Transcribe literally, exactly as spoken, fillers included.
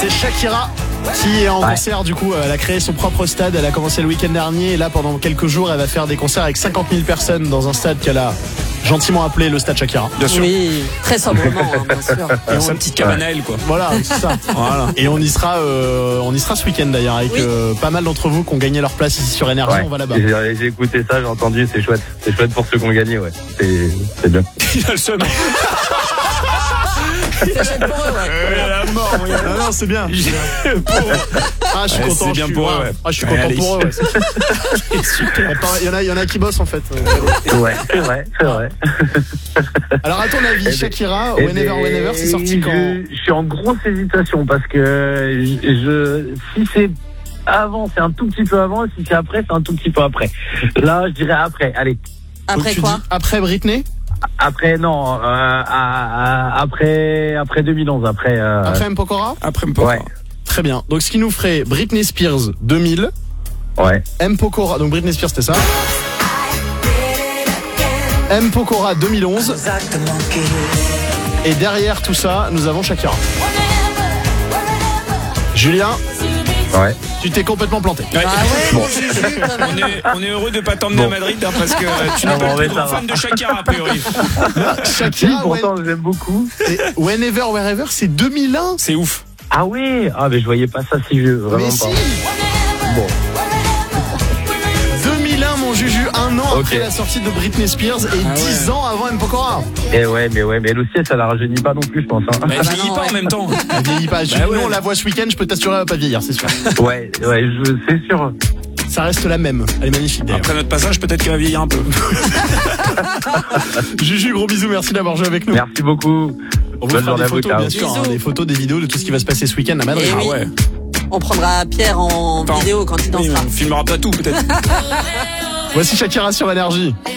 C'est Shakira qui est en Ouais. concert. Du coup, elle a créé son propre stade. Elle a commencé le week-end dernier et là, pendant quelques jours, elle va faire des concerts avec cinquante mille personnes dans un stade qu'elle a gentiment appelé le stade Shakira. Bien sûr. Oui, très sobrement, hein, bien sûr. Et sa petite cabane à elle, quoi. Voilà, c'est ça. Voilà. Et on y sera, euh, on y sera ce week-end d'ailleurs avec Oui. euh, pas mal d'entre vous qui ont gagné leur place ici sur Énergie. Ouais. On va là-bas. J'ai, j'ai écouté ça, j'ai entendu, c'est chouette. C'est chouette pour ceux qui ont gagné, ouais. C'est, c'est bien. Il a le seum. T'achètes pour eux, ouais. Euh, à la mort, moi, il a- Non, non, c'est bien. Ah, je suis Ouais, content. c'est bien je suis, pour eux, ouais. ouais. Ah, je suis Ouais, content allez. pour eux. Ouais. C'est super. Attends, il y en a, il y en a qui bossent en fait. Ouais, c'est vrai, c'est vrai. Alors, à ton avis, ben, Shakira, Eh Whenever, ben, Whenever, c'est sorti quand? je, je suis en grosse hésitation parce que je, je- si c'est avant, c'est un tout petit peu avant. Si c'est après, c'est un tout petit peu après. Là, je dirais après. Allez, Donc, Après tu quoi dis après Britney? après, non, euh, à- à- après, après deux mille onze, après. euh, Après M. Pokora? Après, me pas. ouais, Très bien. Donc, ce qui nous ferait Britney Spears deux mille, ouais. M. Pokora, donc Britney Spears, c'était ça. M. Pokora deux mille onze. Et derrière tout ça, nous avons Shakira. Julien, Ouais. tu t'es complètement planté. Ouais. Ah ouais, Bon. mon Juju, quand même. On est, on est heureux de pas t'emmener Bon. à Madrid hein, parce que euh, tu n'es Ah pas bon, le plus mais grand ça fan va. de Shakira a priori. Si, Shakira, pourtant, j'aime beaucoup. When- et Whenever, Wherever, c'est deux mille un. C'est ouf. Ah oui, ah mais je voyais pas ça si vieux, vraiment Mais pas. si. Bon, deux mille un, mon Juju, un an Ok. après la sortie de Britney Spears et Ah ouais. dix ans avant M. Pokora. et ouais, mais ouais, mais elle aussi, ça la rajeunit pas non plus, je pense. Hein. Mais elle bah vieillit non, pas ouais. en même temps. Elle vieillit pas. Juju, Bah ouais. nous, on la voit ce week-end, je peux t'assurer, elle va pas vieillir, c'est sûr. Ouais, ouais, je, c'est sûr. Ça reste la même. Elle est magnifique d'ailleurs. Après notre passage, peut-être qu'elle va vieillir un peu. Juju, gros bisous, merci d'avoir joué avec nous. Merci beaucoup. On vous Bonne fera journée des à vous, photos, ciao. bien sûr, hein, Bisous. des photos, des vidéos de tout ce qui va se passer ce week-end à Madrid. Et Ah oui. ouais. On prendra Pierre en Enfin, vidéo quand il Oui, dansera. on filmera pas tout, peut-être. Voici Shakira sur Énergie.